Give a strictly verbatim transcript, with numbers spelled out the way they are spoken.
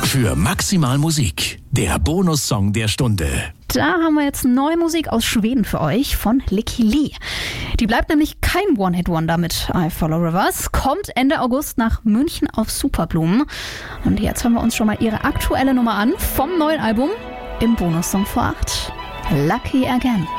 Für maximal Musik, der Bonussong der Stunde. Da haben wir jetzt neue Musik aus Schweden für euch von Lykke Li. Die bleibt nämlich kein One-Hit-Wonder mit I Follow Rivers, kommt Ende August nach München auf Superblumen. Und jetzt hören wir uns schon mal ihre aktuelle Nummer an vom neuen Album im Bonussong vor acht. Lucky Again.